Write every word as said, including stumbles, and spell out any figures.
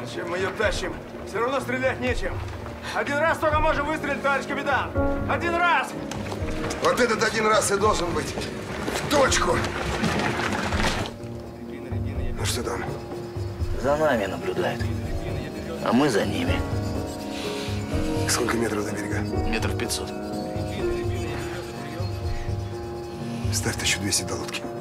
Зачем мы ее тащим? Все равно стрелять нечем. Один раз только можем выстрелить, товарищ капитан. Один раз! Вот этот один раз и должен быть. В точку. Ну что там? За нами наблюдают. А мы за ними. Сколько метров до берега? Метров пятьсот. Ставь тысячу двести до лодки.